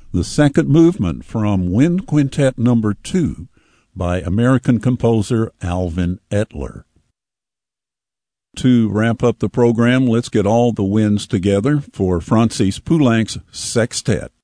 the second movement from Wind Quintet Number 2 by American composer Alvin Etler. To wrap up the program, let's get all the winds together for Francis Poulenc's Sextet.